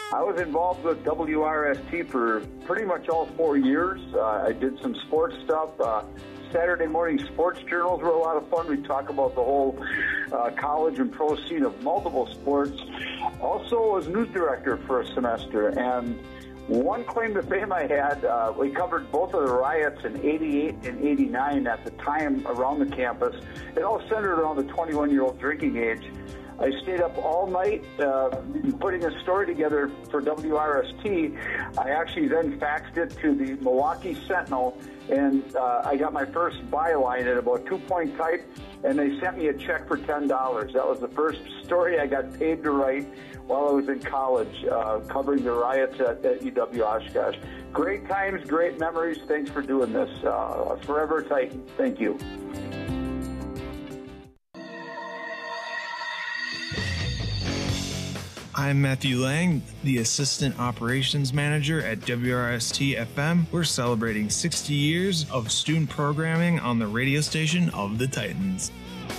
I was involved with WRST for pretty much all 4 years. I did some sports stuff. Saturday morning sports journals were a lot of fun. We talk about the whole college and pro scene of multiple sports. Also was news director for a semester, and one claim to fame I had, we covered both of the riots in 88 and 89 at the time around the campus. It all centered around the 21-year-old drinking age. I stayed up all night putting a story together for WRST. I actually then faxed it to the Milwaukee Sentinel, and I got my first byline at about 2-point type, and they sent me a check for $10. That was the first story I got paid to write while I was in college, covering the riots at UW Oshkosh. Great times, great memories. Thanks for doing this. Forever Titan. Thank you. I'm Matthew Lang, the Assistant Operations Manager at WRST-FM. We're celebrating 60 years of student programming on the radio station of the Titans.